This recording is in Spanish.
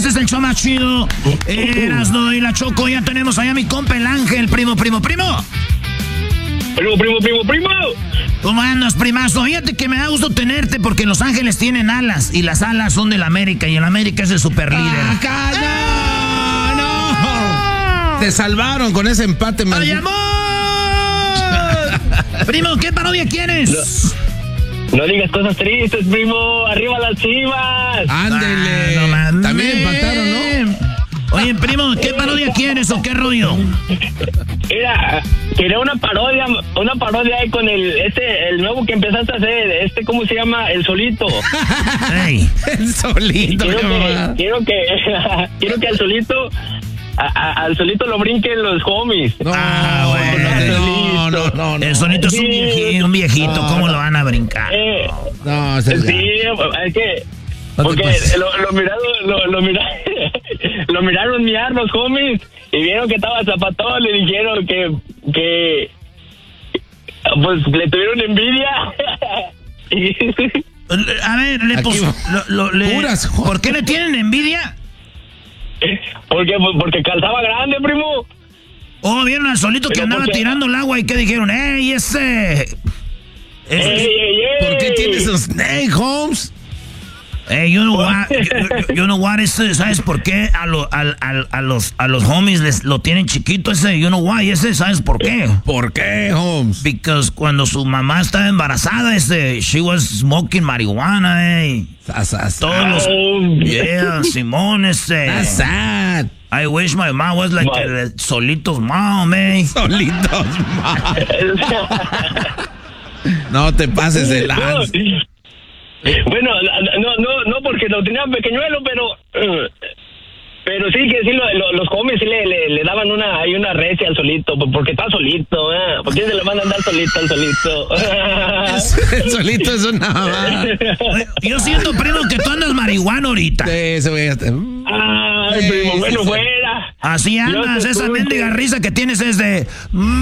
Este es el show más chido. Erasno y la Choco. Ya tenemos allá a mi compa el Ángel, primo. Primo. ¿Cómo andas, primazo? Fíjate que me da gusto tenerte porque Los Ángeles tienen alas y las alas son del América y el América es el super líder. ¡No! Te salvaron con ese empate, man. ¡Ay, amor! Primo, ¿qué parodia quieres? No digas cosas tristes, primo. ¡Arriba las Chivas! ¡Ándele! También empataron, ¿no? Oye, primo, ¿qué parodia quieres o qué rollo? Quería una parodia ahí con el nuevo que empezaste a hacer, ¿cómo se llama? El Solito. Hey. El Solito. Quiero que al Solito lo brinquen los homies. No, El Solito es un viejito, ¿cómo lo van a brincar? Sí, es que... Porque lo miraron miar los homies y vieron que estaba zapatón, le dijeron que pues le tuvieron envidia. A ver, ¿por qué le tienen envidia? Porque calzaba grande, primo. Oh, vieron al Solito que andaba tirando el agua y ¿qué dijeron? ¡Ey, ese! ¿Por qué tiene esos snake, Holmes? Hey, you know what, ¿sabes por qué a los homies lo tienen chiquito ese? You know why, ¿sabes por qué? ¿Por qué, Holmes? Because cuando su mamá estaba embarazada, she was smoking marihuana, Todos los... Yeah, Simón, That's sad. I wish my mom was like Solito's mom, Solitos mom. No te pases de lanza. Bueno, no porque lo tenían pequeñuelo, pero sí que sí los homies sí le daban una recia al Solito, porque está solito, ¿por qué se le van a andar solito al Solito? El Solito es una... Yo siento, primo, que tú andas marihuana ahorita. Sí, ese güey. Ay, primo, bueno, fuera. Así andas, esa mendiga risa que tienes es de...